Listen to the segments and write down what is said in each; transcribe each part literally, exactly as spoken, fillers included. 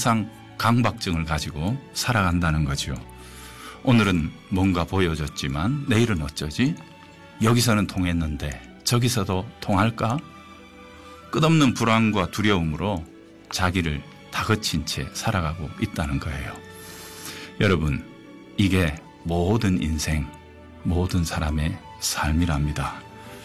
항상 강박증을 가지고 살아간다는 거죠. 오늘은 뭔가 보여줬지만 내일은 어쩌지? 여기서는 통했는데 저기서도 통할까? 끝없는 불안과 두려움으로 자기를 다그친 채 살아가고 있다는 거예요. 여러분, 이게 모든 인생, 모든 사람의 삶이랍니다.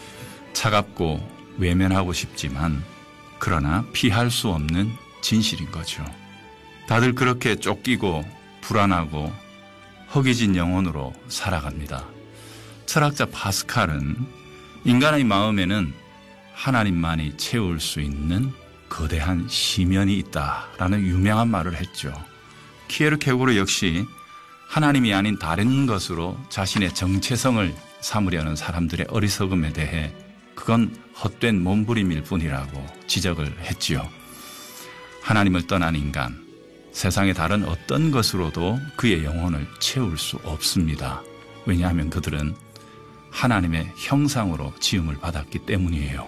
차갑고 외면하고 싶지만 그러나 피할 수 없는 진실인 거죠. 다들 그렇게 쫓기고 불안하고 허기진 영혼으로 살아갑니다. 철학자 파스칼은 인간의 마음에는 하나님만이 채울 수 있는 거대한 시면이 있다라는 유명한 말을 했죠. 키에르케고르 역시 하나님이 아닌 다른 것으로 자신의 정체성을 삼으려는 사람들의 어리석음에 대해 그건 헛된 몸부림일 뿐이라고 지적을 했지요. 하나님을 떠난 인간, 세상의 다른 어떤 것으로도 그의 영혼을 채울 수 없습니다. 왜냐하면 그들은 하나님의 형상으로 지음을 받았기 때문이에요.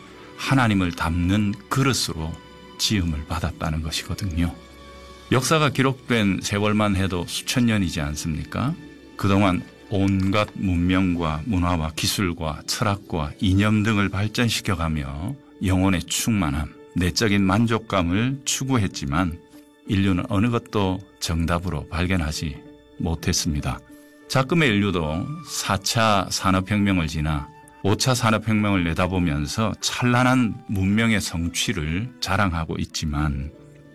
하나님을 담는 그릇으로 지음을 받았다는 것이거든요. 역사가 기록된 세월만 해도 수천 년이지 않습니까? 그동안 온갖 문명과 문화와 기술과 철학과 이념 등을 발전시켜가며 영혼의 충만함, 내적인 만족감을 추구했지만 인류는 어느 것도 정답으로 발견하지 못했습니다. 자금의 인류도 사 차 산업혁명을 지나 오 차 산업혁명을 내다보면서 찬란한 문명의 성취를 자랑하고 있지만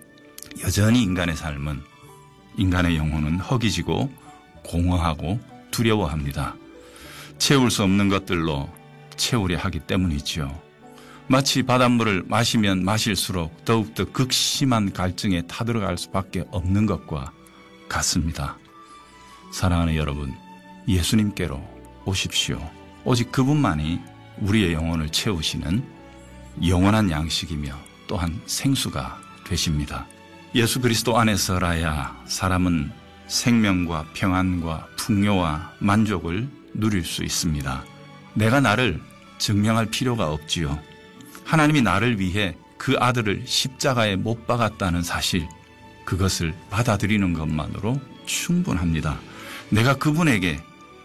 여전히 인간의 삶은, 인간의 영혼은 허기지고 공허하고 두려워합니다. 채울 수 없는 것들로 채우려 하기 때문이지요. 마치 바닷물을 마시면 마실수록 더욱더 극심한 갈증에 타들어갈 수밖에 없는 것과 같습니다. 사랑하는 여러분, 예수님께로 오십시오. 오직 그분만이 우리의 영혼을 채우시는 영원한 양식이며 또한 생수가 되십니다. 예수 그리스도 안에서라야 사람은 생명과 평안과 풍요와 만족을 누릴 수 있습니다. 내가 나를 증명할 필요가 없지요. 하나님이 나를 위해 그 아들을 십자가에 못 박았다는 사실, 그것을 받아들이는 것만으로 충분합니다. 내가 그분에게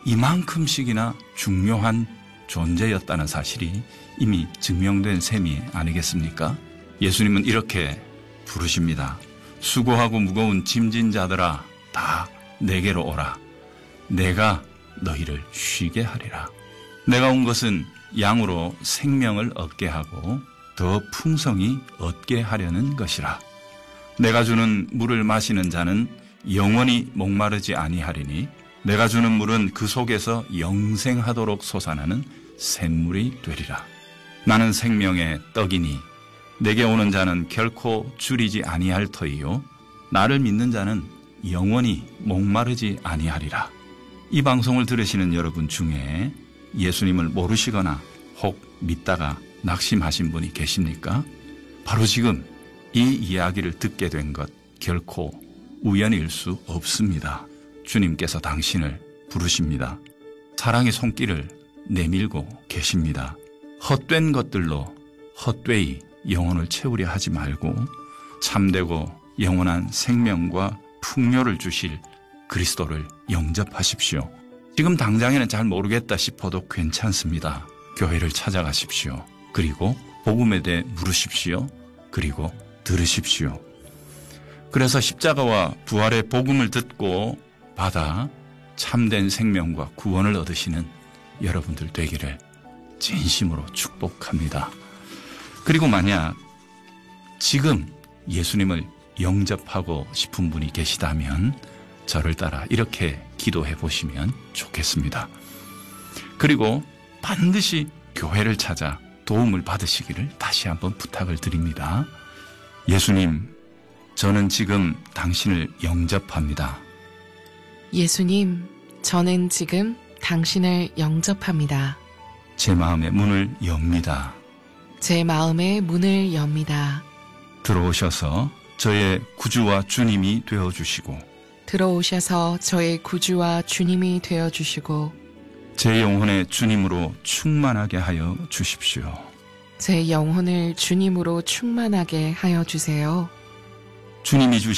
이만큼씩이나 중요한 존재였다는 사실이 이미 증명된 셈이 아니겠습니까? 예수님은 이렇게 부르십니다. 수고하고 무거운 짐진 자들아, 다 내게로 오라. 내가 너희를 쉬게 하리라. 내가 온 것은 양으로 생명을 얻게 하고 더 풍성히 얻게 하려는 것이라. 내가 주는 물을 마시는 자는 영원히 목마르지 아니하리니 내가 주는 물은 그 속에서 영생하도록 솟아나는 샘물이 되리라. 나는 생명의 떡이니 내게 오는 자는 결코 줄이지 아니할 터이요 나를 믿는 자는 영원히 목마르지 아니하리라. 이 방송을 들으시는 여러분 중에 예수님을 모르시거나 혹 믿다가 낙심하신 분이 계십니까? 바로 지금 이 이야기를 듣게 된 것 결코 우연일 수 없습니다. 주님께서 당신을 부르십니다. 사랑의 손길을 내밀고 계십니다. 헛된 것들로 헛되이 영혼을 채우려 하지 말고 참되고 영원한 생명과 풍요를 주실 그리스도를 영접하십시오. 지금 당장에는 잘 모르겠다 싶어도 괜찮습니다. 교회를 찾아가십시오. 그리고 복음에 대해 물으십시오. 그리고 들으십시오. 그래서 십자가와 부활의 복음을 듣고 받아 참된 생명과 구원을 얻으시는 여러분들 되기를 진심으로 축복합니다. 그리고 만약 지금 예수님을 영접하고 싶은 분이 계시다면 저를 따라 이렇게 기도해 보시면 좋겠습니다. 그리고 반드시 교회를 찾아 도움을 받으시기를 다시 한번 부탁을 드립니다. 예수님, 저는 지금 당신을 영접합니다. 예수님, 저는 지금 당신을 영접합니다. 제 마음의 문을 엽니다. 제 마음의 문을 엽니다. 들어오셔서 저의 구주와 주님이 되어주시고 들어오셔서 저의 구주와 주님이 되어주시고 제 영혼의 주님으로 충만하게 하여 주십시오. 제 영혼을 주님으로 충만하게 하여 주세요. 주님이 주신